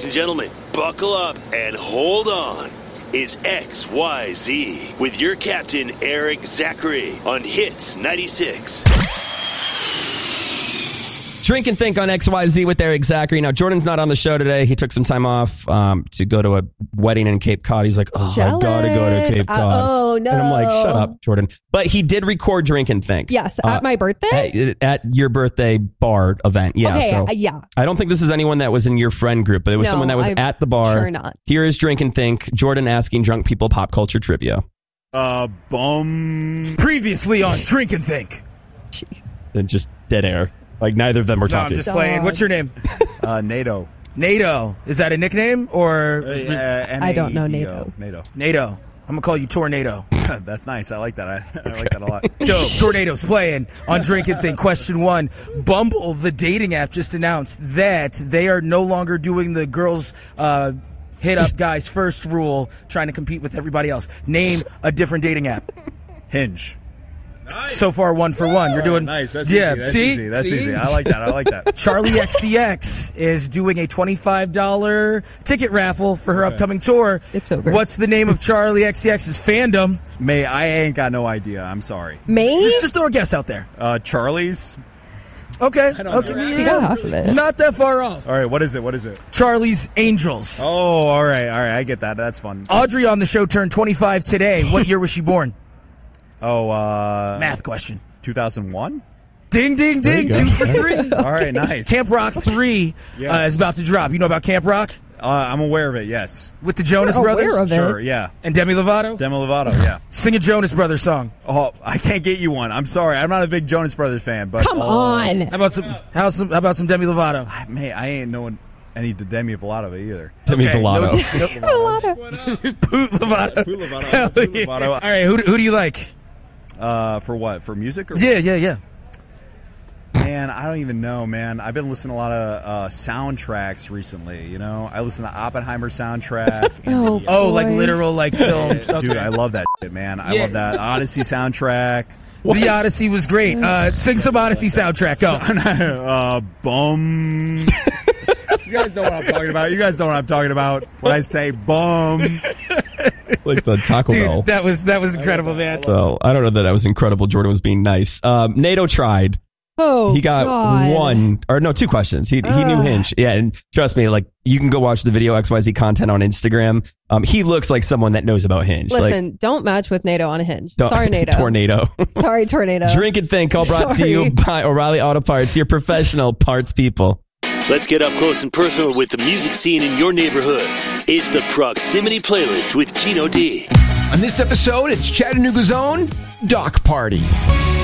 Ladies and gentlemen, buckle up and hold on. It's XYZ with your captain, Eric Zachary, on Hits 96. Drink and Think on XYZ with Eric Zachary. Now, Jordan's not on the show today. He took some time off to go to a wedding in Cape Cod. He's like, I gotta go to Cape Cod. Oh, no. And I'm like, shut up, Jordan. But he did record Drink and Think. Yes, at my birthday? At your birthday bar event. Yeah. Okay, so yeah. I don't think this is anyone that was in your friend group, but it was someone that was at the bar. Sure not. Here is Drink and Think. Jordan asking drunk people pop culture trivia. Previously on Drink and Think. And just dead air. Like neither of them were talking. I'm just playing. What's your name? NATO. NATO. Is that a nickname or? I don't know NATO. NATO. I'm gonna call you Tornado. That's nice. I like that. I like that a lot. Dope. Tornado's playing on Drink and Think. Question 1. Bumble, the dating app, just announced that they are no longer doing the girls hit up guys first rule, trying to compete with everybody else. Name a different dating app. Hinge. Nice. So far, 1 for 1. You're doing nice. That's yeah. Easy. That's see, easy. That's easy. I like that. Charlie XCX is doing a $25 ticket raffle for her upcoming tour. It's over. What's the name of Charlie XCX's fandom? May I ain't got no idea. I'm sorry. May? Just throw a guess out there. Charlie's. Okay. You got half of it. Not that far off. All right. What is it? Charlie's Angels. Oh, all right. I get that. That's fun. Audrey on the show turned 25 today. What year was she born? Oh, math question. 2001? Ding, ding, ding. 2 for 3. All right, nice. Camp Rock 3 is about to drop. You know about Camp Rock? I'm aware of it, yes. With the Jonas You're Brothers? aware of it. Sure, yeah. And Demi Lovato? Demi Lovato, yeah. Sing a Jonas Brothers song. Oh, I can't get you one. I'm sorry. I'm not a big Jonas Brothers fan, but Come on. How about some Demi Lovato? I ain't knowing any Demi Lovato either. Demi Lovato. Poot Lovato. All right, who do you like? For what? For music? Or Yeah. Man, I don't even know, man. I've been listening to a lot of soundtracks recently, you know? I listen to Oppenheimer soundtrack. Like literal films. Okay. Dude, I love that shit, man. I love that Odyssey soundtrack. The Odyssey was great. Sing some Odyssey soundtrack. Go. Bum. You guys know what I'm talking about. When I say bum. Like the Taco Bell. Dude, that was incredible, man. So I don't know that was incredible. Jordan was being nice. NATO tried. Oh, he got God. 2 questions. He knew Hinge. Yeah, and trust me, like you can go watch the video XYZ content on Instagram. He looks like someone that knows about Hinge. Listen, don't match with NATO on a Hinge. Sorry, NATO. Tornado. Sorry, Tornado. Drink and Think. All brought to you by O'Reilly Auto Parts, your professional parts people. Let's get up close and personal with the music scene in your neighborhood. It's the Proximity Playlist with Gino D. On this episode, it's Chattanooga's own Doc Party.